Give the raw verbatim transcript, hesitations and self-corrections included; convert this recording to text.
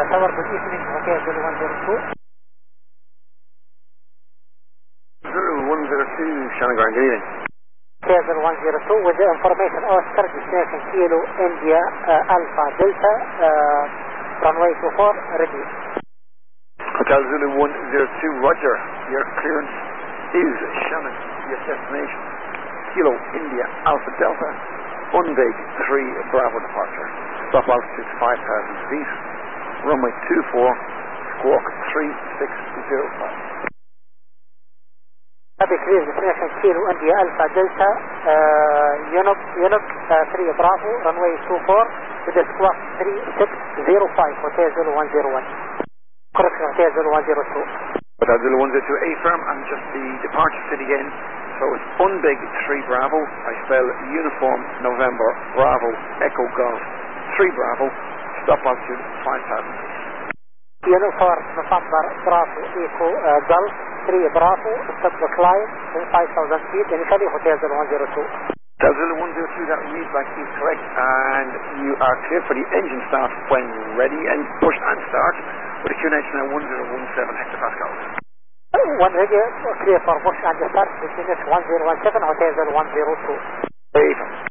tower, good evening, Hotel Zulu one zero two. Zulu one zero two, Shannon Ground, good evening. Hotel Zulu one zero two, with the information Oscar, destination Kilo, India, uh, Alpha, Delta, uh, runway two four, ready. Hotel Zulu one zero two, Roger. Your clearance is Shannon, your destination. Kilo, India, Alpha, Delta, Unbig, three, Bravo departure. Stop altitude five thousand feet. Runway two four, squawk three six zero five. Happy clear, destination Kilo, India, Alpha, Delta, uh, Unuk, Unuk, uh, three, Bravo, runway two four, with the squawk three six zero five, Hotel Zulu one zero one. Correct, Hotel Zulu one zero two. Hotel Zulu one zero two, A-firm, and just the departure city again. So it's Unbig, three, Bravo. I spell uniform, November, Bravo, Echo, Golf, three, Bravo. Stop altitude five thousand feet. Uniform, November, Bravo, Echo, uh, Golf, three, Bravo. Stop the climb, five thousand feet. Initially, Hotel Zulu one zero two. Hotel Zulu one zero two, that reads like is correct, and you are clear for the engine start when ready, and push and start with a Q N H now one zero one seven hectopascals. One ready, clear for push and start, destination one zero one seven, Hotel Zulu one zero two. Even.